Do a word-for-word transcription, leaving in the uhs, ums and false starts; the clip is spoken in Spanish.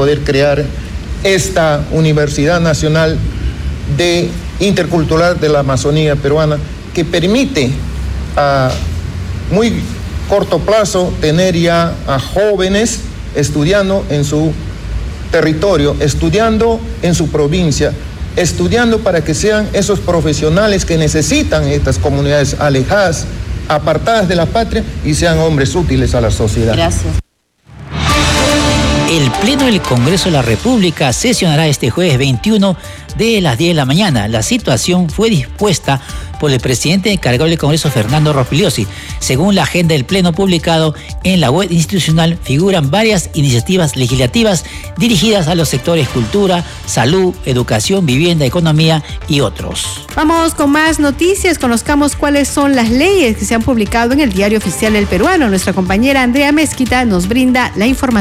poder crear esta Universidad Nacional de Intercultural de la Amazonía Peruana, que permite a muy corto plazo tener ya a jóvenes estudiando en su territorio, estudiando en su provincia, estudiando para que sean esos profesionales que necesitan estas comunidades alejadas, apartadas de la patria, y sean hombres útiles a la sociedad. Gracias. El Pleno del Congreso de la República sesionará este jueves veintiuno de las diez de la mañana. La situación fue dispuesta por el presidente encargado del Congreso, Fernando Rospigliosi. Según la agenda del Pleno publicado en la web institucional, figuran varias iniciativas legislativas dirigidas a los sectores cultura, salud, educación, vivienda, economía y otros. Vamos con más noticias. Conozcamos cuáles son las leyes que se han publicado en el Diario Oficial del Peruano. Nuestra compañera Andrea Mezquita nos brinda la información.